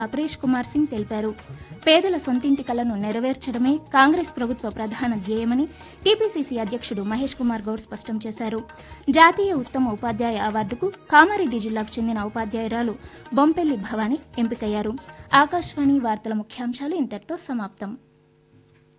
అపరేష్ కుమార్ సింగ్ తెలిపారు. పేదల సొంతింటి కలను నెరవేర్చడమే కాంగ్రెస్ ప్రభుత్వ ప్రధాన ధ్యేయమని టీపీసీసీ అధ్యక్షుడు మహేష్ కుమార్ గౌడ్ స్పష్టం చేశారు. జాతీయ ఉత్తమ ఉపాధ్యాయ అవార్డుకు కామారెడ్డి జిల్లాకు చెందిన ఉపాధ్యాయురాలు బొంపెల్లి భవానీ ఎంపికయ్యారు. ఆకాశవాణి వార్తల ముఖ్యాంశాలు ఇంతటితో సమాప్తం.